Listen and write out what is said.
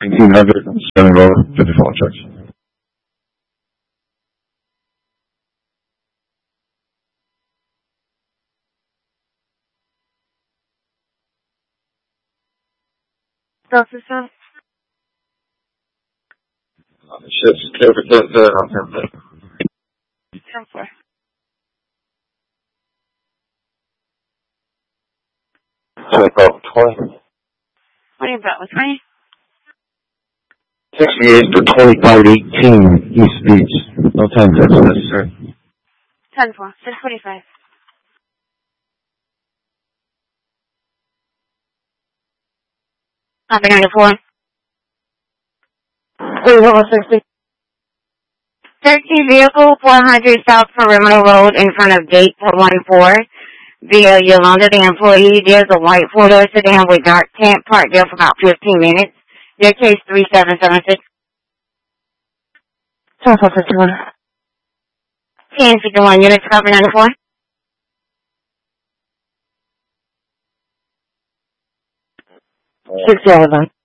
1900 Center Road, 54 Church. Officer? Ship's clear for 10-4. 10-4. Check out 20. What do you got with me? 68 for 2518 East Beach. No time test necessary. 10-4. 645. Copy 94. 3160. 13 vehicle, 400 South Perimeter Road in front of gate 14. Via Yolanda, the employee. There's a white four-door sedan with dark tent parked there for about 15 minutes. Their case 3776. 10-451. 1051 units, copy 94. 60 Alabama.